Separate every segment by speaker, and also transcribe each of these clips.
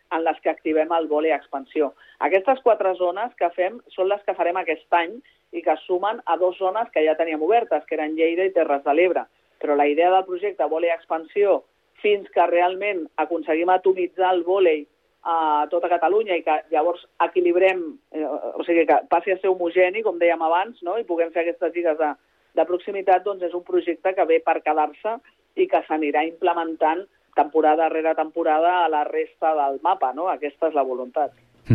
Speaker 1: en les que activem el vòlei expansió. Aquestes 4 zones que fem són les que farem aquest any i que sumen a 2 zones que ja teníem obertes, que eren Lleida i Terres de l'Ebre. Però la idea del projecte vòlei expansió, fins que realment aconseguim atomitzar el vòlei a tota Catalunya i que llavors equilibrem, o sigui, que passi a ser homogeni, com dèiem abans, no? I puguem fer aquestes lligues de proximitat, doncs és un projecte que ve per quedar-se i que s'anirà implementant temporada rere temporada a la resta del mapa, no? Aquesta és la voluntat.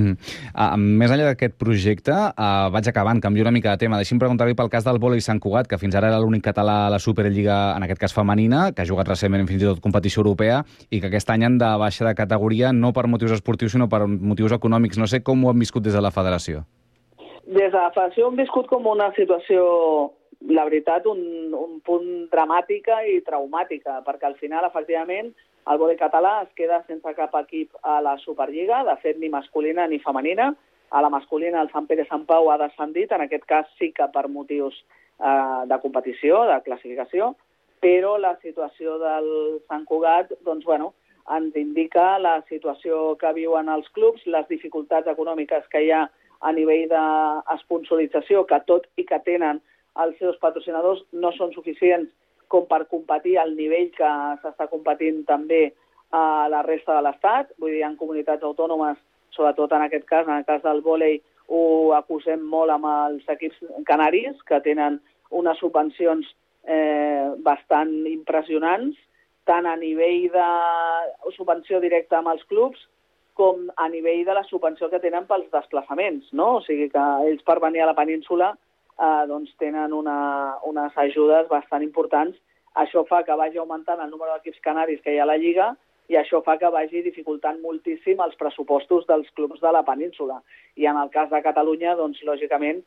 Speaker 2: Més enllà d'aquest projecte, vaig acabant, canvio una mica de tema. Deixi'm preguntar-li pel cas del vòlei Sant Cugat, que fins ara era l'únic català a la Superliga, en aquest cas femenina, que ha jugat recentment fins i tot competició europea, i que aquest any han de baixa de categoria no per motius esportius, sinó per motius econòmics. No sé com ho han viscut des de la federació.
Speaker 1: Des de la federació hem viscut com una situació, la veritat, un punt dramàtica i traumàtica, perquè al final, efectivament, el vòlei català es queda sense cap equip a la Superliga, de fet ni masculina ni femenina. A la masculina el Sant Pere Sant Pau ha descendit, en aquest cas sí que per motius de competició, de classificació, però la situació del Sant Cugat, doncs, bueno, ens indica la situació que viuen els clubs, les dificultats econòmiques que hi ha a nivell d'esponsorització, que tot i que tenen els seus patrocinadors no són suficients com per competir al nivell que s'està competint també a la resta de l'Estat. Vull dir, en comunitats autònomes, sobretot en aquest cas, en el cas del vòlei, ho acusem molt amb els equips canaris, que tenen unes subvencions bastant impressionants, tant a nivell de subvenció directa amb els clubs, com a nivell de la subvenció que tenen pels desplaçaments, no? O sigui que ells per venir a la península doncs tenen unes ajudes bastant importants. Això fa que vagi augmentant el número d'equips canaris que hi ha a la Lliga i això fa que vagi dificultant moltíssim els pressupostos dels clubs de la península. I en el cas de Catalunya, doncs, lògicament,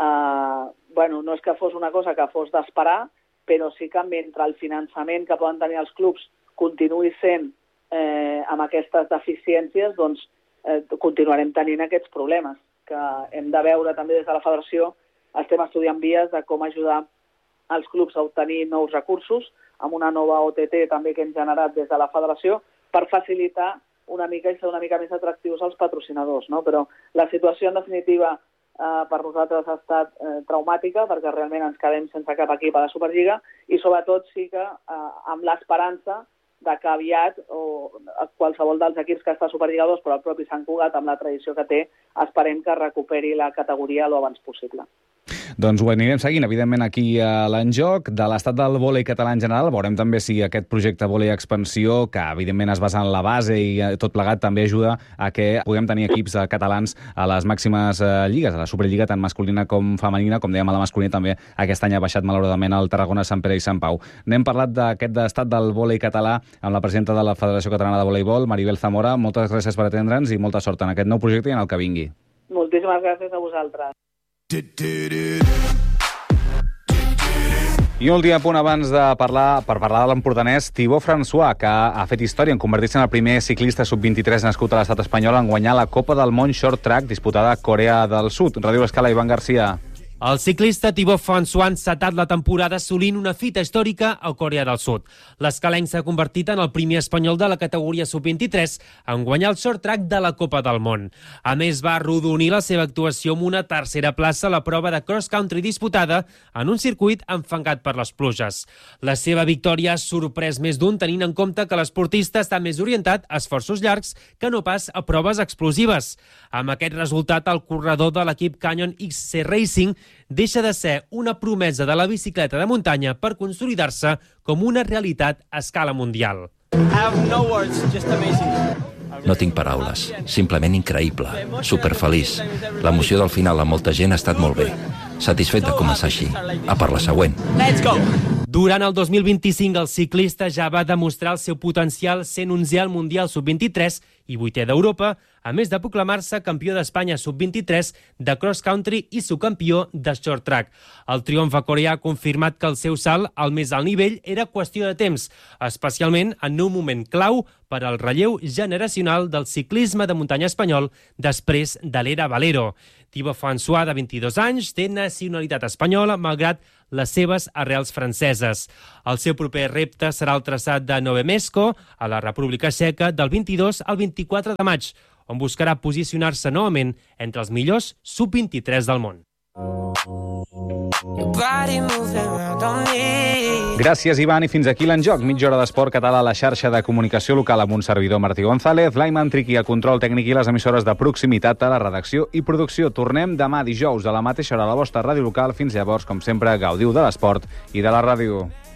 Speaker 1: no és que fos una cosa que fos d'esperar, però sí que mentre el finançament que poden tenir els clubs continuï sent amb aquestes deficiències, doncs continuarem tenint aquests problemes, que hem de veure també des de la federació. Estem estudiant vies de com ajudar els clubs a obtenir nous recursos, amb una nova OTT també que hem generat des de la federació, per facilitar una mica i ser una mica més atractius als patrocinadors, no? Però la situació, en definitiva, per nosaltres ha estat traumàtica, perquè realment ens quedem sense cap equip a la Superliga, i sobretot sí que amb l'esperança de que aviat, o qualsevol dels equips que està a Superliga 2, però el propi Sant Cugat, amb la tradició que té, esperem que recuperi la categoria lo abans possible.
Speaker 2: Doncs ho anirem seguint, evidentment, aquí a l'Enjoc. De l'estat del vòlei català en general, veurem també si aquest projecte vòlei expansió, que evidentment es basa en la base i tot plegat, també ajuda a que puguem tenir equips catalans a les màximes lligues, a la Superliga, tant masculina com femenina. Com dèiem, a la masculina també aquest any ha baixat malauradament el Tarragona, Sant Pere i Sant Pau. N'hem parlat d'aquest estat del vòlei català amb la presidenta de la Federació Catalana de Voleibol, Maribel Zamora. Moltes gràcies per atendre'ns i molta sort en aquest nou projecte i en el que vingui.
Speaker 1: Moltíssimes gràcies a vosaltres.
Speaker 2: I un últim apunt abans de parlar de l'empordanès, Thibaut François, que ha fet història en convertir-se en el primer ciclista sub-23 nascut a l'estat espanyol en guanyar la Copa del Món Short Track disputada a Corea del Sud. Ràdio Escala, Ivan Garcia.
Speaker 3: El ciclista Thibaut François ha encetat la temporada assolint una fita històrica a Corea del Sud. L'escalenc s'ha convertit en el primer espanyol de la categoria sub-23 en guanyar el short track de la Copa del Món. A més, va arrodonir la seva actuació amb una tercera plaça a la prova de cross-country disputada en un circuit enfangat per les pluges. La seva victòria ha sorprès més d'un, tenint en compte que l'esportista està més orientat a esforços llargs que no pas a proves explosives. Amb aquest resultat, el corredor de l'equip Canyon XC Racing deixa de ser una promesa de la bicicleta de muntanya per consolidar-se com una realitat a escala mundial.
Speaker 4: No tinc paraules. Simplement increïble. Superfeliç. L'emoció del final amb molta gent ha estat molt bé. Satisfet de començar així. A per la següent.
Speaker 3: Let's go! Durant el 2025, el ciclista ja va demostrar el seu potencial sent 11è al Mundial Sub-23 i 8è d'Europa, a més de proclamar-se campió d'Espanya Sub-23 de cross-country i subcampió de short track. El triomf coreà ha confirmat que el seu salt al més alt nivell era qüestió de temps, especialment en un moment clau per al relleu generacional del ciclisme de muntanya espanyol després de l'era Valero. Thibaut François, de 22 anys, té nacionalitat espanyola, malgrat les seves arrels franceses. El seu proper repte serà el traçat de Novomesco, a la República Txeca, del 22 al 24 de maig, on buscarà posicionar-se novament entre els millors sub-23 del món.
Speaker 2: Gràcies, Ivan, i fins aquí l'Enjoc. Mitja hora d'esport català a la xarxa de comunicació local amb un servidor, Martí González, Laiman Triqui al control tècnic i les emissores de proximitat a la redacció i producció. Tornem demà dijous a la mateixa hora a la vostra ràdio local. Fins llavors, com sempre, gaudiu de l'esport i de la ràdio.